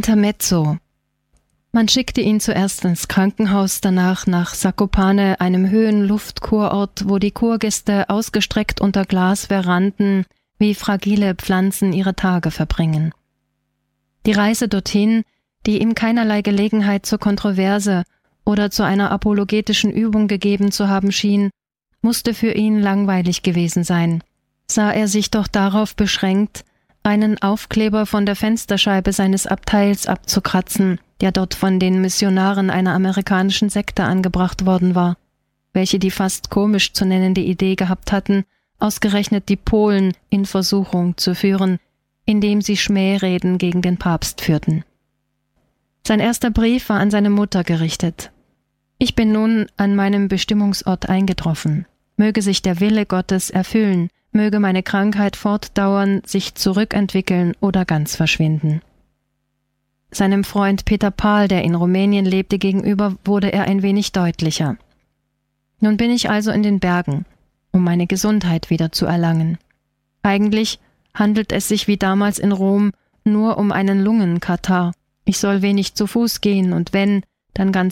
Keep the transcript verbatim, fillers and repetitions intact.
Intermezzo. Man schickte ihn zuerst ins Krankenhaus, danach nach Zakopane, einem Höhenluftkurort, wo die Kurgäste ausgestreckt unter Glasveranden wie fragile Pflanzen ihre Tage verbringen. Die Reise dorthin, die ihm keinerlei Gelegenheit zur Kontroverse oder zu einer apologetischen Übung gegeben zu haben schien, musste für ihn langweilig gewesen sein, sah er sich doch darauf beschränkt, einen Aufkleber von der Fensterscheibe seines Abteils abzukratzen, der dort von den Missionaren einer amerikanischen Sekte angebracht worden war, welche die fast komisch zu nennende Idee gehabt hatten, ausgerechnet die Polen in Versuchung zu führen, indem sie Schmähreden gegen den Papst führten. Sein erster Brief war an seine Mutter gerichtet. »Ich bin nun an meinem Bestimmungsort eingetroffen. Möge sich der Wille Gottes erfüllen, möge meine Krankheit fortdauern, sich zurückentwickeln oder ganz verschwinden.« Seinem Freund Peter Pahl, der in Rumänien lebte, gegenüber wurde er ein wenig deutlicher. »Nun bin ich also in den Bergen, um meine Gesundheit wieder zu erlangen. Eigentlich handelt es sich wie damals in Rom nur um einen Lungenkatarrh. Ich soll wenig zu Fuß gehen und wenn, dann ganz